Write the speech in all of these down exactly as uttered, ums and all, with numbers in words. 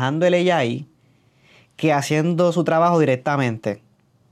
manejando el A I que haciendo su trabajo directamente.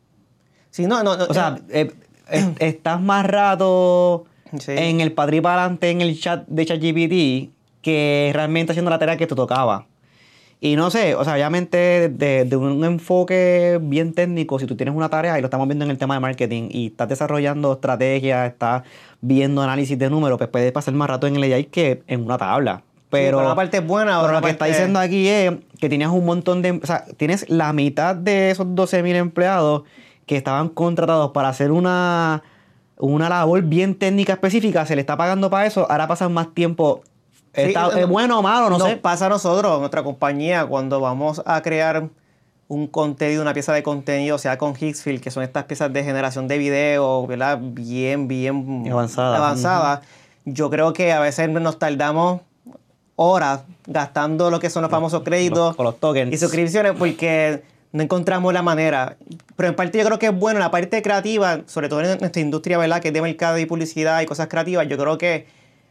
Sí, no, no, no, o sea, eh, eh, estás más rato sí. en el padrí para adelante en el chat de ChatGPT que realmente haciendo la tarea que te tocaba. Y no sé, o sea, obviamente de, de un enfoque bien técnico, si tú tienes una tarea, y lo estamos viendo en el tema de marketing, y estás desarrollando estrategias, estás viendo análisis de números, pues puedes pasar más rato en el A I que en una tabla. Pero, sí, pero una parte es buena. pero lo que parte... está diciendo aquí es que tienes un montón de... O sea, tienes la mitad de esos doce mil empleados que estaban contratados para hacer una, una labor bien técnica específica, se le está pagando para eso, ahora pasan más tiempo... Sí, Está, no, ¿es bueno o malo? No nos sé. pasa a nosotros, en nuestra compañía, cuando vamos a crear un contenido, una pieza de contenido, sea con Higgsfield, que son estas piezas de generación de video, ¿verdad? Bien, bien avanzada. avanzada. Uh-huh. Yo creo que a veces nos tardamos horas gastando lo que son los, los famosos créditos los, los tokens y suscripciones porque no encontramos la manera. Pero en parte yo creo que es bueno, la parte creativa, sobre todo en nuestra industria, ¿verdad? Que es de mercado y publicidad y cosas creativas, yo creo que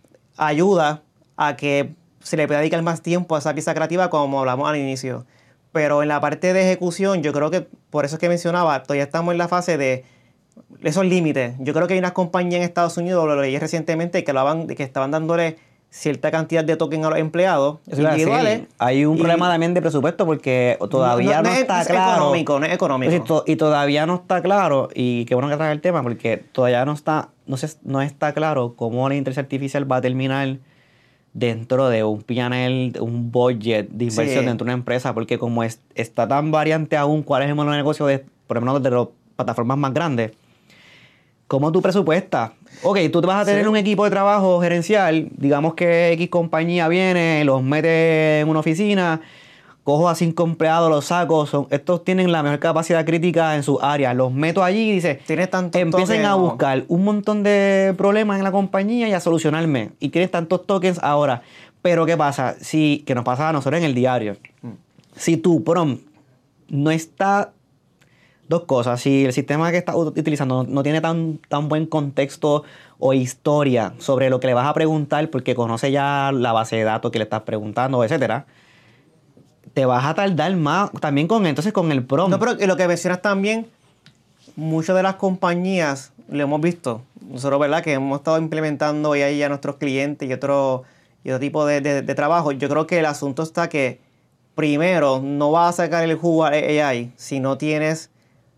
ayuda a que se le pueda dedicar más tiempo a esa pieza creativa como hablamos al inicio. Pero en la parte de ejecución, yo creo que, por eso es que mencionaba, todavía estamos en la fase de esos límites. Yo creo que hay unas compañías en Estados Unidos, lo leí recientemente, que, lo van, que estaban dándole cierta cantidad de tokens a los empleados eso individuales. Sí. Hay un y, problema también de presupuesto porque todavía no, no, no, no está es claro. Económico, no es económico. Pues, y, to, y todavía no está claro, y qué bueno que traes el tema, porque todavía no está, no, se, no está claro cómo la inteligencia artificial va a terminar dentro de un P and L, un budget de inversión sí. dentro de una empresa, porque como es, está tan variante aún cuál es el modelo de negocio, de, por lo menos de las plataformas más grandes, ¿cómo tú presupuestas? Ok, tú te vas a tener sí. un equipo de trabajo gerencial, digamos que X compañía viene, los mete en una oficina, cojo a cinco empleados, los saco, son, estos tienen la mejor capacidad crítica en su área, los meto allí y dice, empiecen a buscar un montón de problemas en la compañía y a solucionarme. Y tienes tantos tokens ahora. Pero ¿qué pasa? Si, que nos pasa a nosotros en el diario. Mm. Si tu prompt no está... Dos cosas. Si el sistema que estás utilizando no, no tiene tan, tan buen contexto o historia sobre lo que le vas a preguntar porque conoce ya la base de datos que le estás preguntando, etcétera, te vas a tardar más también con entonces con el prompt. No, pero lo que mencionas también, muchas de las compañías, lo hemos visto, nosotros, ¿verdad? Que hemos estado implementando ya a nuestros clientes y otro, y otro tipo de, de, de trabajo. Yo creo que el asunto está que, primero, no vas a sacar el jugo a A I si no tienes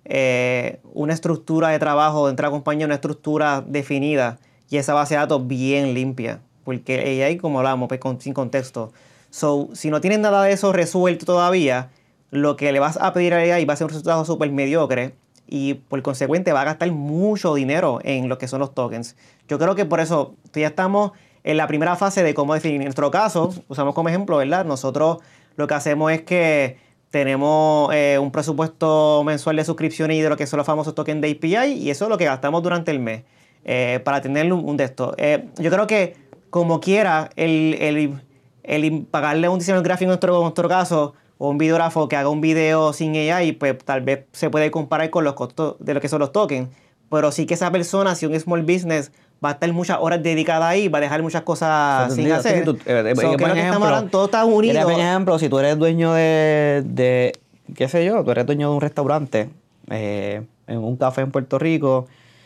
eh, una estructura de trabajo dentro de la compañía, una estructura definida y esa base de datos bien limpia. Porque A I, como hablamos, pues, con, sin contexto. So, si no tienes nada de eso resuelto todavía, lo que le vas a pedir a A I va a ser un resultado súper mediocre y por consecuente va a gastar mucho dinero en lo que son los tokens. Yo creo que por eso ya estamos en la primera fase de cómo definir. En nuestro caso, usamos como ejemplo, ¿verdad? Nosotros lo que hacemos es que tenemos eh, un presupuesto mensual de suscripciones y de lo que son los famosos tokens de A P I y eso es lo que gastamos durante el mes eh, para tener un, un de estos. Eh, yo creo que como quiera, el... el el pagarle a un diseñador gráfico en nuestro, en nuestro caso o un videógrafo que haga un video sin A I, pues tal vez se puede comparar con los costos de lo que son los tokens. Pero sí que esa persona, si un small business, va a estar muchas horas dedicadas ahí, va a dejar muchas cosas sin hacer. Sí, tú, eh, so, que que estamos hablando, todo está unido. Por ejemplo, si tú eres dueño de, de, qué sé yo, tú eres dueño de un restaurante eh, en un café en Puerto Rico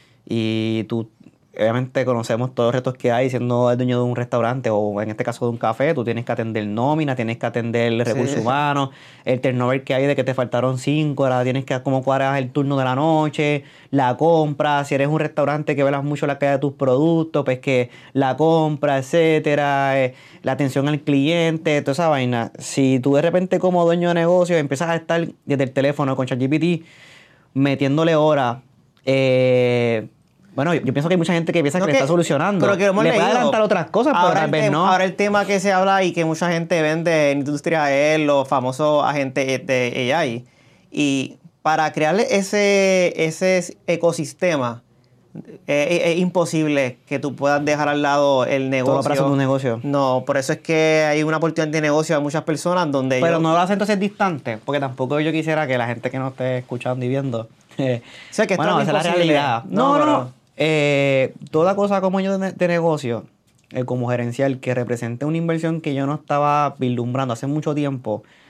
y tú obviamente conocemos todos los retos que hay siendo el dueño de un restaurante o en este caso de un café. Tú tienes que atender nómina, tienes que atender recursos sí. humanos, el turnover que hay de que te faltaron cinco, ahora tienes que como cuadrar el turno de la noche, la compra, si eres un restaurante que velas mucho la calidad de tus productos, pues que la compra, etcétera, eh, la atención al cliente, toda esa vaina. Si tú de repente como dueño de negocio empiezas a estar desde el teléfono con ChatGPT metiéndole horas, eh... Bueno, yo, yo pienso que hay mucha gente que piensa no que, que le está solucionando. Pero que lo hemos le leído. puede adelantar otras cosas, pero ahora tal vez tema, no. Ahora el tema que se habla y que mucha gente vende en industria es los famosos agentes de A I. Y para crearle ese, ese ecosistema, es, es, es imposible que tú puedas dejar al lado el negocio. Todo para hacer un negocio. No, por eso es que hay una oportunidad de negocio a muchas personas donde Pero yo, no lo hace entonces distante, porque tampoco yo quisiera que la gente que nos esté escuchando y viendo... Eh, o sea, que bueno, esa es la realidad. No, no, no. Eh, toda cosa como yo de, de negocio, eh, como gerencial, que represente una inversión que yo no estaba vislumbrando hace mucho tiempo,